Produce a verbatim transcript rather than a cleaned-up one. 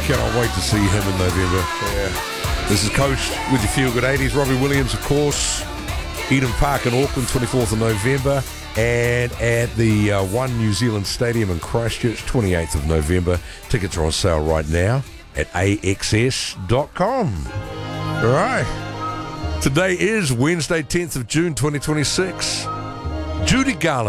cannot wait to see him in November. Yeah. This is Coach with your Feel Good eighties. Robbie Williams, of course. Eden Park in Auckland, twenty-fourth of November. And at the uh, One New Zealand Stadium in Christchurch, twenty-eighth of November. Tickets are on sale right now at A X S dot com. All right. Today is Wednesday, tenth of June, twenty twenty-six. Judy Garland.